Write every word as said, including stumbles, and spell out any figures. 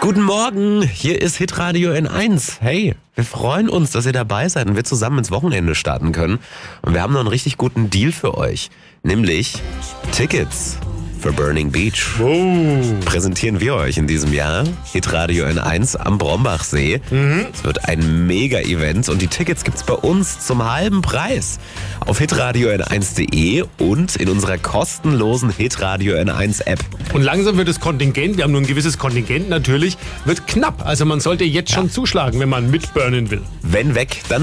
Guten Morgen, hier ist Hitradio N eins. Hey, wir freuen uns, dass ihr dabei seid und wir zusammen ins Wochenende starten können. Und wir haben noch einen richtig guten Deal für euch, nämlich Tickets für Burning Beach. Oh. Präsentieren wir euch in diesem Jahr Hitradio N eins am Brombachsee. Mhm. Es wird ein Mega-Event und die Tickets gibt's bei uns zum halben Preis auf hitradio n eins punkt de und in unserer kostenlosen Hitradio N eins App. Und langsam wird das Kontingent, wir haben nur ein gewisses Kontingent natürlich, wird knapp. Also man sollte jetzt schon zuschlagen, wenn man mitburnen will. Wenn weg, dann